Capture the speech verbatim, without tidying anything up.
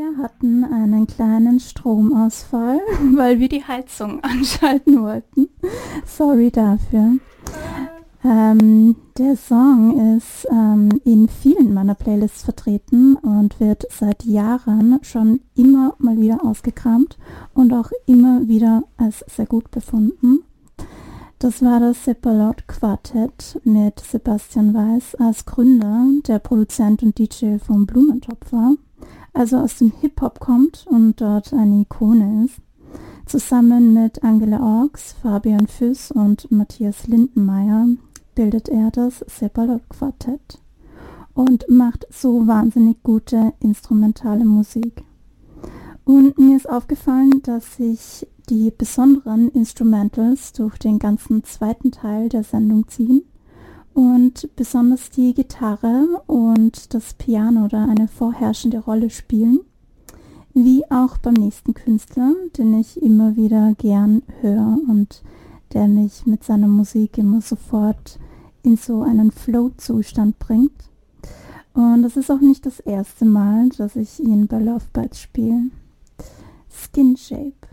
Wir hatten einen kleinen Stromausfall, weil wir die Heizung anschalten wollten. Sorry dafür. Ähm, der Song ist ähm, in vielen meiner Playlists vertreten und wird seit Jahren schon immer mal wieder ausgekramt und auch immer wieder als sehr gut befunden. Das war das Seppalot Quartett mit Sebastian Weiß als Gründer, der Produzent und D J von Blumentopf war, also aus dem Hip-Hop kommt und dort eine Ikone ist. Zusammen mit Angela Orks, Fabian Füss und Matthias Lindenmeier bildet er das Seppalot Quartett und macht so wahnsinnig gute instrumentale Musik. Und mir ist aufgefallen, dass sich die besonderen Instrumentals durch den ganzen zweiten Teil der Sendung ziehen und besonders die Gitarre und das Piano da eine vorherrschende Rolle spielen, wie auch beim nächsten Künstler, den ich immer wieder gern höre und der mich mit seiner Musik immer sofort in so einen Flow-Zustand bringt. Und das ist auch nicht das erste Mal, dass ich ihn bei Love Bites spiele. Skin Shape.